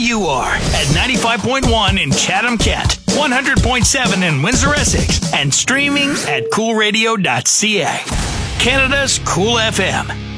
you are at 95.1 in Chatham-Kent, 100.7 in Windsor-Essex, and streaming at coolradio.ca. Canada's Cool FM.